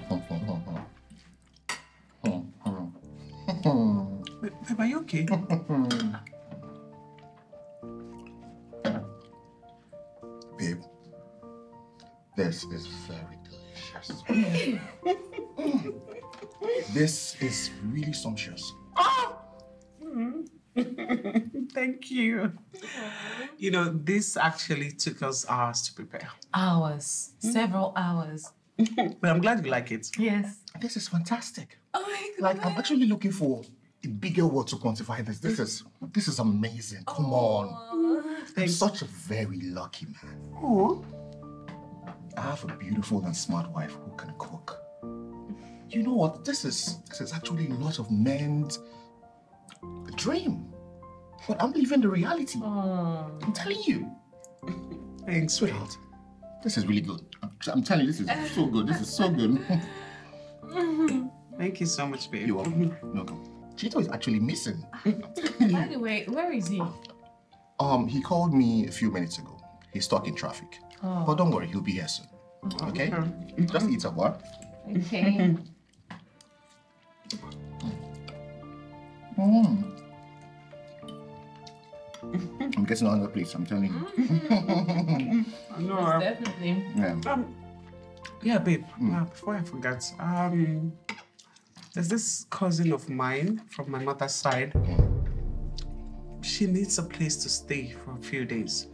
Babe, are you okay? Babe, this is very delicious. This is really sumptuous. Thank you. You know, this actually took us hours to prepare. Hours. Several hours. But I'm glad you like it. Yes. This is fantastic. Oh my God. Like, I'm actually looking for a bigger word to quantify this. This is amazing. Come on. I'm such a very lucky man. Oh. I have a beautiful and smart wife who can cook. You know what? This is actually a lot of men's dream. But I'm living the reality. I'm telling you. Thanks, Sweetheart, this is really good. I'm telling you, this is so good. This is so good. Thank you so much, babe. You're welcome. Welcome. Chito is actually missing. By the way, where is he? He called me a few minutes ago. He's stuck in traffic. But don't worry, he'll be here soon. Okay? Just eat up, what? Okay. I'm getting another place, I'm telling you. No, Definitely. yeah, babe. Before I forget, there's this cousin of mine from my mother's side. She needs a place to stay for a few days.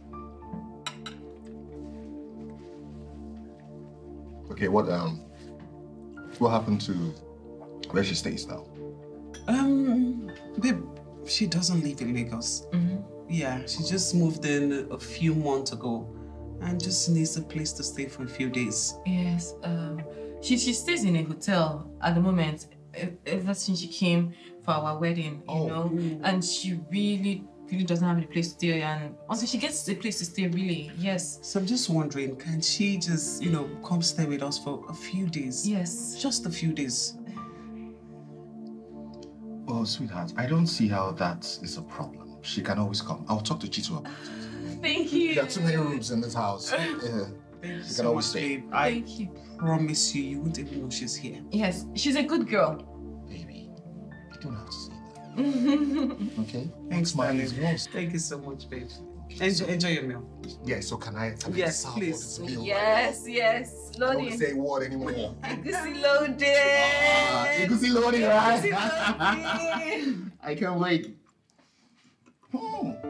Okay, what happened to where she stays now? Babe, she doesn't live in Lagos. Yeah, she just moved in a few months ago and just needs a place to stay for a few days. Yes. She stays in a hotel at the moment. Ever since she came for our wedding, you know, and she really doesn't have any place to stay. And until she gets a place to stay, really, yes. So I'm just wondering, can she just, come stay with us for a few days? Yes. Just a few days. Well, sweetheart, I don't see how that is a problem. She can always come. I'll talk to Chito about it. Thank you. There are too many rooms in this house. Thank you She so can always much, stay. babe. Thank you. Promise you won't even know she's here. Yes, she's a good girl. Baby, you don't have to say that. Okay? Thanks, Mine darling. is yours. Thank you so much, babe. Enjoy your meal. Yeah, so can I Yes, serve please. all this meal? Yes. I don't Loading. say word anymore. Egusi loaded. You can see loading, right? Egusi loaded. I can't wait.